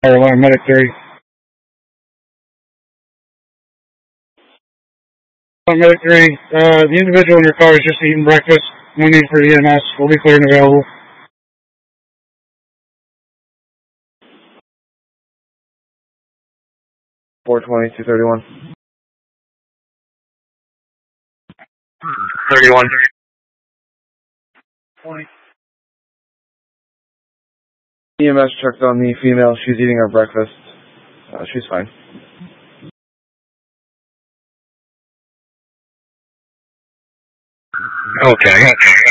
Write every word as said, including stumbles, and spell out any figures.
Fire alarm, medic three. Medic three, uh, the individual in your car is just eating breakfast. No need for E M S. We'll be clear and available. four twenty, two thirty-one. thirty-one. twenty. E M S checked on the female. She's eating her breakfast. Uh, she's fine. Okay, I got